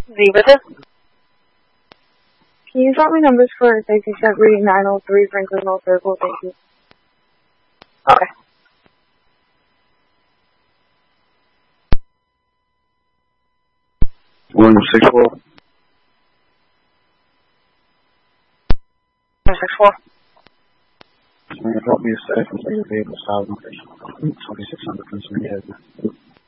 Zebra. Can you drop me numbers for safety set reading 903 Franklin Mill Circle? Thank you. Okay. William 64. 64. Can you drop me a set from 6 vehicle 2600 from St.